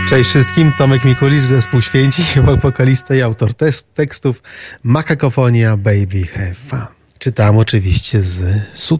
Cześć wszystkim, Tomek Mikulicz, zespół Święci, wokalista i autor tekstów, Makakofonia, Baby Have Fun. Czytam oczywiście z Sut.